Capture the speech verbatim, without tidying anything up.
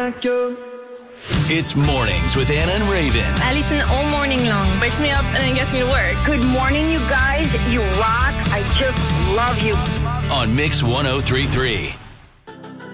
like you. It's Mornings with Anna and Raven. I listen all morning long. Wakes me up and then gets me to work. Good morning, you guys. You rock. I just love you. On Mix one oh three point three.